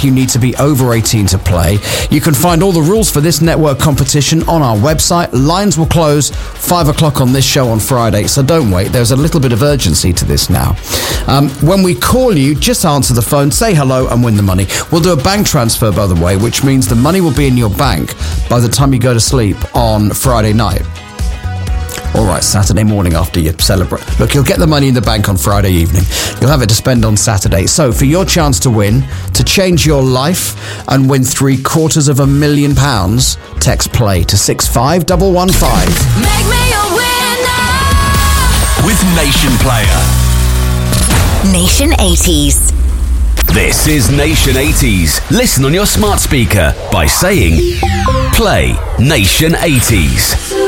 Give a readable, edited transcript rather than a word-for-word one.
you need to be over 18 to play. You can find all the rules for this network competition on our website. Lines will close 5 o'clock on this show on Friday, so don't wait. There's a little bit of urgency to this now. When we call you, just answer the phone, say hello, and win the money. We'll do a bank transfer, by the way, which means the money will be in your bank by the time you go to sleep on Friday night. All right, Saturday morning after you celebrate. Look, you'll get the money in the bank on Friday evening. You'll have it to spend on Saturday. So for your chance to win, to change your life and win £750,000, text PLAY to 65115. Make me a winner with Nation Player. Nation 80s. This is Nation 80s. Listen on your smart speaker by saying Play Nation 80s.